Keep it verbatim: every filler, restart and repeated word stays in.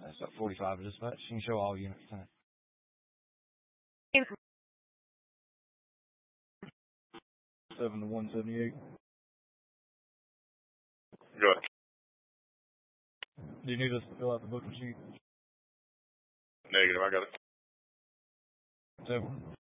That's about forty-five dispatch. You can show all units tonight. Seven to one seventy-eight. Good. Do you need us to fill out the booking sheet? Negative, I got it. Seven.